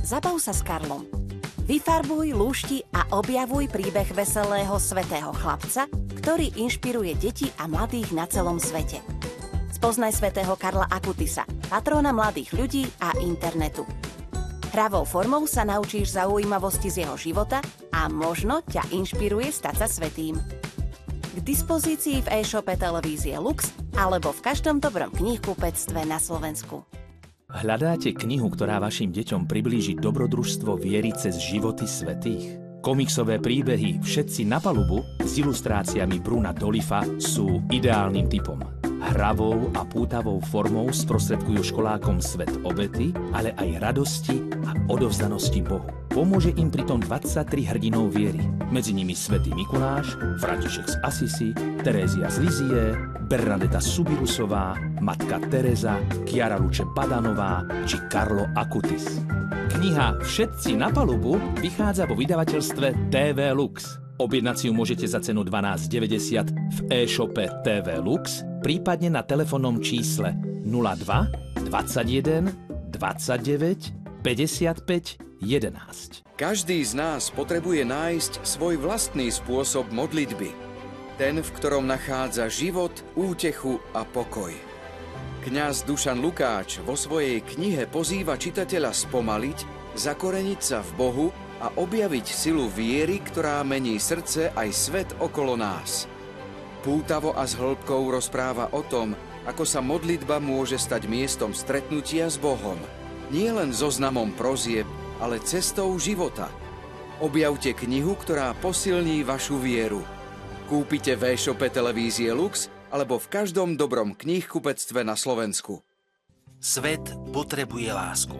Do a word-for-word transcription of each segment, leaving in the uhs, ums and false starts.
Zabav sa s Karlom. Vyfarbuj, lúšti a objavuj príbeh veselého svätého chlapca, ktorý inšpiruje deti a mladých na celom svete. Spoznaj svätého Karla Akutisa, patróna mladých ľudí a internetu. Hravou formou sa naučíš zaujímavosti z jeho života a možno ťa inšpiruje stať sa svätým. K dispozícii v e-shope televízie Lux alebo v každom dobrom knihkupectve na Slovensku. Hľadáte knihu, ktorá vašim deťom priblíži dobrodružstvo viery cez životy svätých? Komiksové príbehy Všetci na palubu s ilustráciami Bruna Dolifa sú ideálnym typom. Hravou a pútavou formou sprostredkujú školákom svet obety, ale aj radosti a odovzdanosti Bohu. Pomôže im pritom dvadsaťtri hrdinov viery. Medzi nimi svätý Mikuláš, František z Asisi, Terézia z Lizie, Bernadeta Subirusová, matka Teresa, Chiara Luce Padanová či Karlo Akutis. Kniha Všetci na palubu vychádza vo vydavateľstve té vé Lux. Objednať si ju môžete za cenu dvanásť deväťdesiat v e-shope té vé Lux, prípadne na telefónnom čísle nula dva dvadsaťjeden dvadsaťdeväť päťdesiatpäť jedenásť. Každý z nás potrebuje nájsť svoj vlastný spôsob modlitby. Ten, v ktorom nachádza život, útechu a pokoj. Kňaz Dušan Lukáč vo svojej knihe pozýva čitateľa spomaliť, zakoreniť sa v Bohu a objaviť silu viery, ktorá mení srdce aj svet okolo nás. Pútavo a s hĺbkou rozpráva o tom, ako sa modlitba môže stať miestom stretnutia s Bohom. Nie len zoznamom prozieb, ale cestou života. Objavte knihu, ktorá posilní vašu vieru. Kúpite v e-shope televízie Lux alebo v každom dobrom knihkupectve na Slovensku. Svet potrebuje lásku.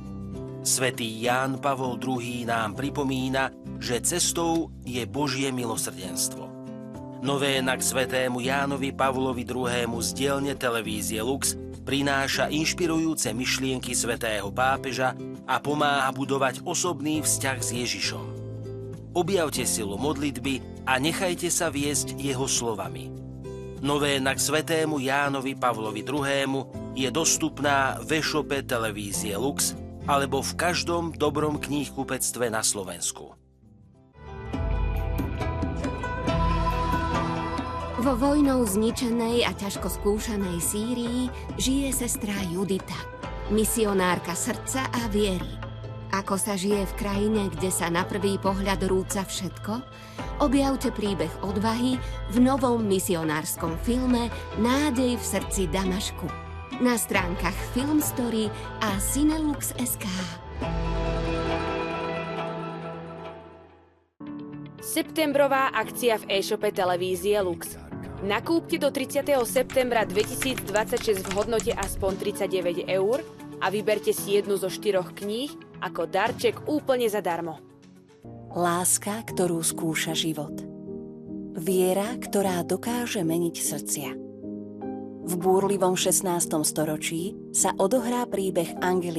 Svätý Ján Pavol druhý. Nám pripomína, že cestou je Božie milosrdenstvo. Novéna k svätému Jánovi Pavlovi druhému. z dielne televízie Lux prináša inšpirujúce myšlienky svätého pápeža a pomáha budovať osobný vzťah s Ježišom. Objavte silu modlitby a nechajte sa viesť jeho slovami. Novéna k svätému Jánovi Pavlovi druhému. je dostupná v e-shope televízie Lux alebo v každom dobrom knihkupectve na Slovensku. Vo vojnou zničenej a ťažko skúšanej Sýrii žije sestra Judita, misionárka srdca a viery. Ako sa žije v krajine, kde sa na prvý pohľad rúca všetko? Objavte príbeh odvahy v novom misionárskom filme Nádej v srdci Damašku. Na stránkach Filmstory a Cinelux bodka es ká. Septembrová akcia v e-shope televízie Lux. Nakúpte do tridsiateho septembra dvetisícdvadsaťšesť v hodnote aspoň tridsaťdeväť eur a vyberte si jednu zo štyroch kníh ako darček úplne zadarmo. Láska, ktorú skúša život. Viera, ktorá dokáže meniť srdcia. V búrlivom šestnástom storočí sa odohrá príbeh Angely